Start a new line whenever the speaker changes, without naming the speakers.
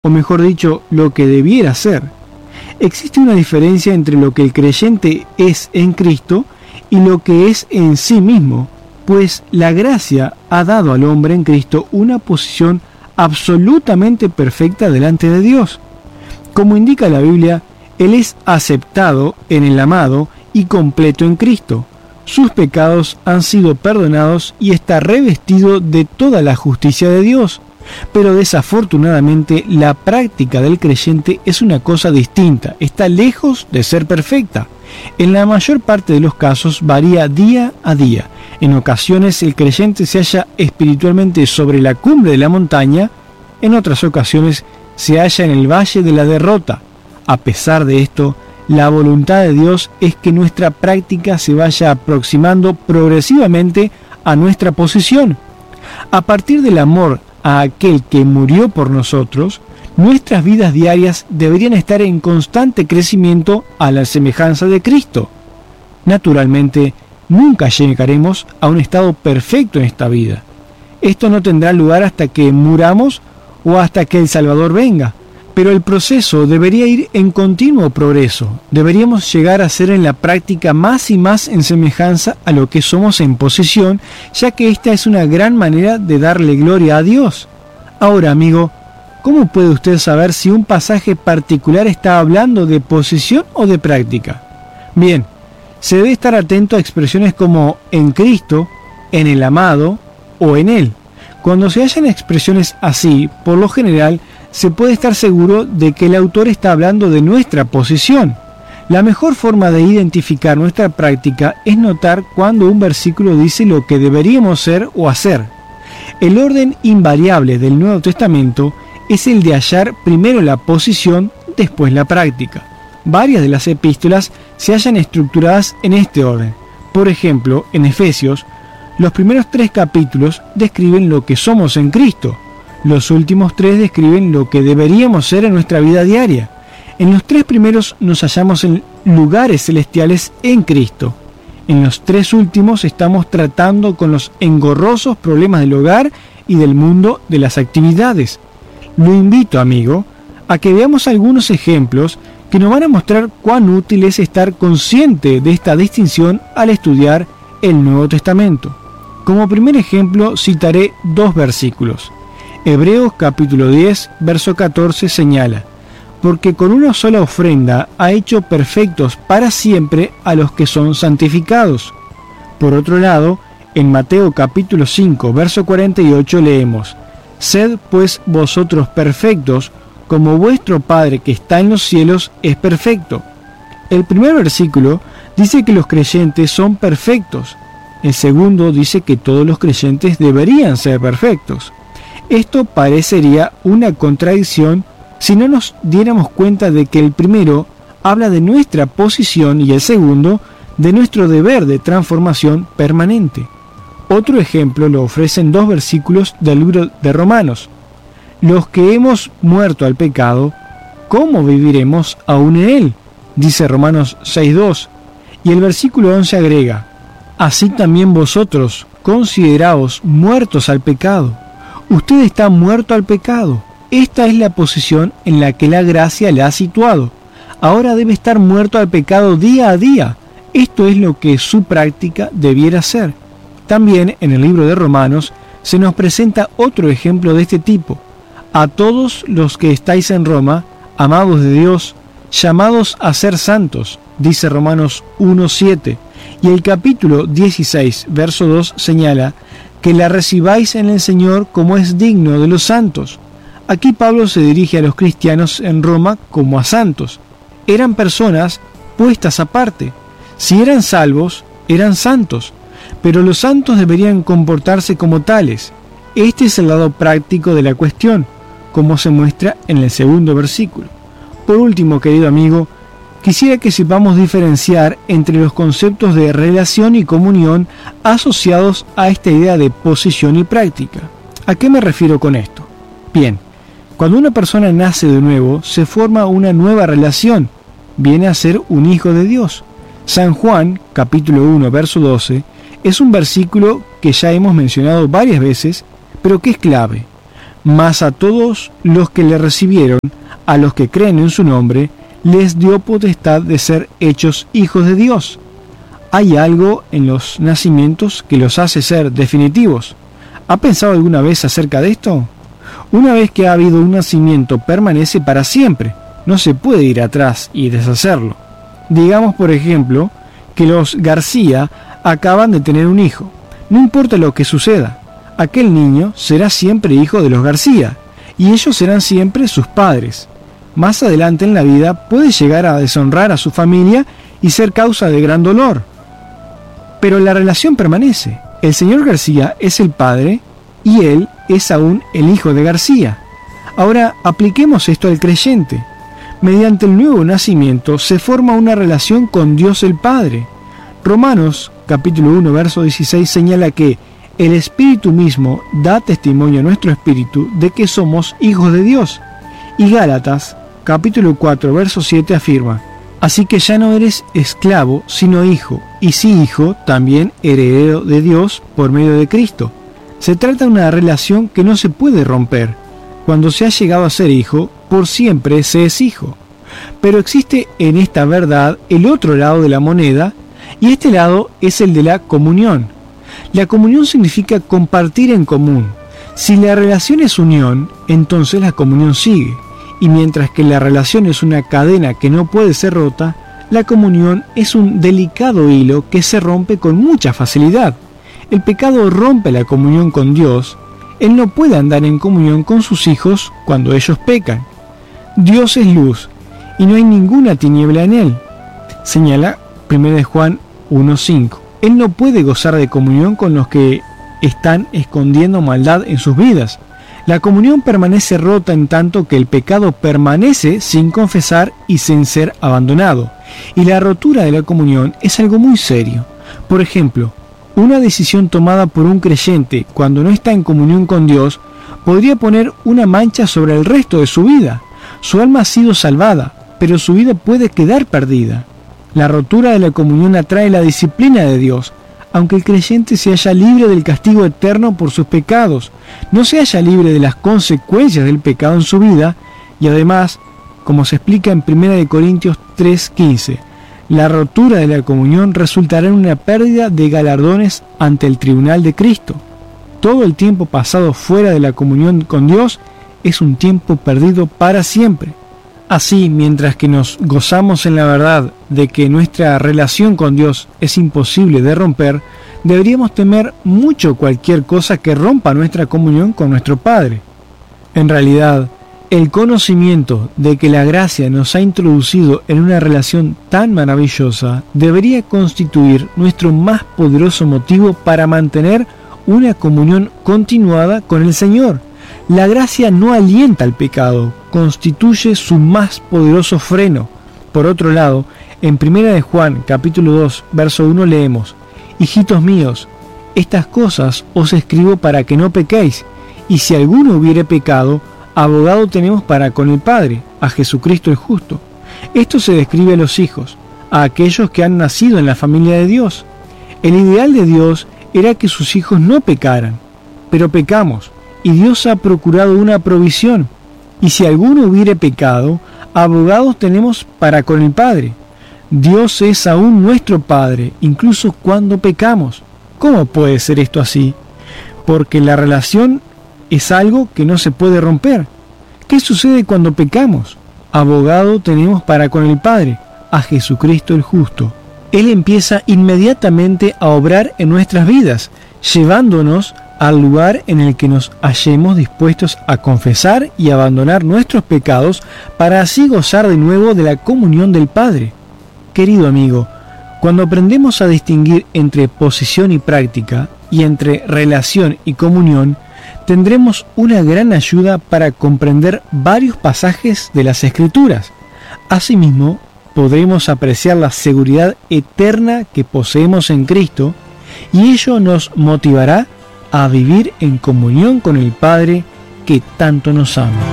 o mejor dicho, lo que debiera ser. Existe una diferencia entre lo que el creyente es en Cristo y lo que es en sí mismo, pues la gracia ha dado al hombre en Cristo una posición absolutamente perfecta delante de Dios. Como indica la Biblia, Él es aceptado en el amado y completo en Cristo. Sus pecados han sido perdonados y está revestido de toda la justicia de Dios. Pero desafortunadamente la práctica del creyente es una cosa distinta, está lejos de ser perfecta. En la mayor parte de los casos varía día a día. En ocasiones el creyente se halla espiritualmente sobre la cumbre de la montaña, en otras ocasiones se halla en el valle de la derrota. A pesar de esto, la voluntad de Dios es que nuestra práctica se vaya aproximando progresivamente a nuestra posición. A partir del amor a aquel que murió por nosotros, nuestras vidas diarias deberían estar en constante crecimiento a la semejanza de Cristo. Naturalmente, nunca llegaremos a un estado perfecto en esta vida. Esto no tendrá lugar hasta que muramos o hasta que el Salvador venga, pero el proceso debería ir en continuo progreso. Deberíamos llegar a ser en la práctica más y más en semejanza a lo que somos en posición, ya que esta es una gran manera de darle gloria a Dios. Ahora, amigo, ¿cómo puede usted saber si un pasaje particular está hablando de posición o de práctica? Bien, se debe estar atento a expresiones como en Cristo, en el amado o en Él. Cuando se hallan expresiones así, por lo general, se puede estar seguro de que el autor está hablando de nuestra posición. La mejor forma de identificar nuestra práctica es notar cuando un versículo dice lo que deberíamos ser o hacer. El orden invariable del Nuevo Testamento es el de hallar primero la posición, después la práctica. Varias de las epístolas se hallan estructuradas en este orden. Por ejemplo, en Efesios, los primeros 3 capítulos describen lo que somos en Cristo. Los últimos 3 describen lo que deberíamos ser en nuestra vida diaria. En los 3 primeros nos hallamos en lugares celestiales en Cristo. En los 3 últimos estamos tratando con los engorrosos problemas del hogar y del mundo de las actividades. Lo invito, amigo, a que veamos algunos ejemplos que nos van a mostrar cuán útil es estar consciente de esta distinción al estudiar el Nuevo Testamento. Como primer ejemplo citaré 2 versículos. Hebreos capítulo 10, verso 14 señala: porque con una sola ofrenda ha hecho perfectos para siempre a los que son santificados. Por otro lado, en Mateo capítulo 5, verso 48 leemos: sed pues vosotros perfectos, como vuestro Padre que está en los cielos es perfecto. El primer versículo dice que los creyentes son perfectos. El segundo dice que todos los creyentes deberían ser perfectos. Esto parecería una contradicción si no nos diéramos cuenta de que el primero habla de nuestra posición y el segundo de nuestro deber de transformación permanente. Otro ejemplo lo ofrecen 2 versículos del libro de Romanos. Los que hemos muerto al pecado, ¿cómo viviremos aún en él? Dice Romanos 6:2. Y el versículo 11 agrega: así también vosotros, consideraos muertos al pecado. Usted está muerto al pecado. Esta es la posición en la que la gracia le ha situado. Ahora debe estar muerto al pecado día a día. Esto es lo que su práctica debiera ser. También en el libro de Romanos se nos presenta otro ejemplo de este tipo. A todos los que estáis en Roma, amados de Dios, llamados a ser santos, dice Romanos 1:7. Y el capítulo 16, verso 2 señala que la recibáis en el Señor como es digno de los santos. Aquí Pablo se dirige a los cristianos en Roma como a santos. Eran personas puestas aparte. Si eran salvos, eran santos. Pero los santos deberían comportarse como tales. Este es el lado práctico de la cuestión, como se muestra en el segundo versículo. Por último, querido amigo, quisiera que sepamos diferenciar entre los conceptos de relación y comunión asociados a esta idea de posición y práctica. ¿A qué me refiero con esto? Bien, cuando una persona nace de nuevo, se forma una nueva relación, viene a ser un hijo de Dios. San Juan, capítulo 1, verso 12, es un versículo que ya hemos mencionado varias veces, pero que es clave. Mas a todos los que le recibieron, a los que creen en su nombre, les dio potestad de ser hechos hijos de Dios. Hay algo en los nacimientos que los hace ser definitivos. ¿Ha pensado alguna vez acerca de esto? Una vez que ha habido un nacimiento, permanece para siempre. No se puede ir atrás y deshacerlo. Digamos, por ejemplo, que los García acaban de tener un hijo. No importa lo que suceda, aquel niño será siempre hijo de los García, y ellos serán siempre sus padres. Más adelante en la vida puede llegar a deshonrar a su familia y ser causa de gran dolor. Pero la relación permanece. El señor García es el padre y él es aún el hijo de García. Ahora apliquemos esto al creyente. Mediante el nuevo nacimiento se forma una relación con Dios el Padre. Romanos capítulo 1 verso 16 señala que el Espíritu mismo da testimonio a nuestro espíritu de que somos hijos de Dios. Y Gálatas capítulo 4 verso 7 afirma: así que ya no eres esclavo, sino hijo, y si hijo, también heredero de Dios por medio de Cristo. Se trata de una relación que no se puede romper. Cuando se ha llegado a ser hijo, por siempre se es hijo. Pero existe en esta verdad el otro lado de la moneda, y este lado es el de la comunión. La comunión significa compartir en común. Si la relación es unión, entonces la comunión sigue. Y mientras que la relación es una cadena que no puede ser rota, la comunión es un delicado hilo que se rompe con mucha facilidad. El pecado rompe la comunión con Dios. Él no puede andar en comunión con sus hijos cuando ellos pecan. Dios es luz, y no hay ninguna tiniebla en él. Señala 1 Juan 1:5. Él no puede gozar de comunión con los que están escondiendo maldad en sus vidas. La comunión permanece rota en tanto que el pecado permanece sin confesar y sin ser abandonado. Y la rotura de la comunión es algo muy serio. Por ejemplo, una decisión tomada por un creyente cuando no está en comunión con Dios podría poner una mancha sobre el resto de su vida. Su alma ha sido salvada, pero su vida puede quedar perdida. La rotura de la comunión atrae la disciplina de Dios. Aunque el creyente se halla libre del castigo eterno por sus pecados, no se halla libre de las consecuencias del pecado en su vida, y además, como se explica en 1 Corintios 3:15, la rotura de la comunión resultará en una pérdida de galardones ante el tribunal de Cristo. Todo el tiempo pasado fuera de la comunión con Dios es un tiempo perdido para siempre. Así, mientras que nos gozamos en la verdad de que nuestra relación con Dios es imposible de romper, deberíamos temer mucho cualquier cosa que rompa nuestra comunión con nuestro Padre. En realidad, el conocimiento de que la gracia nos ha introducido en una relación tan maravillosa debería constituir nuestro más poderoso motivo para mantener una comunión continuada con el Señor. La gracia no alienta al pecado, constituye su más poderoso freno. Por otro lado, en 1 Juan capítulo 2, verso 1 leemos: hijitos míos, estas cosas os escribo para que no pequéis, y si alguno hubiere pecado, abogado tenemos para con el Padre, a Jesucristo el justo. Esto se describe a los hijos, a aquellos que han nacido en la familia de Dios. El ideal de Dios era que sus hijos no pecaran, pero pecamos, y Dios ha procurado una provisión. Y si alguno hubiere pecado, abogados tenemos para con el Padre. Dios es aún nuestro Padre, incluso cuando pecamos. ¿Cómo puede ser esto así? Porque la relación es algo que no se puede romper. ¿Qué sucede cuando pecamos? Abogado tenemos para con el Padre, a Jesucristo el justo. Él empieza inmediatamente a obrar en nuestras vidas, llevándonos al lugar en el que nos hallemos dispuestos a confesar y abandonar nuestros pecados para así gozar de nuevo de la comunión del Padre. Querido amigo, cuando aprendemos a distinguir entre posición y práctica y entre relación y comunión, tendremos una gran ayuda para comprender varios pasajes de las Escrituras. Asimismo, podremos apreciar la seguridad eterna que poseemos en Cristo, y ello nos motivará a vivir en comunión con el Padre que tanto nos ama.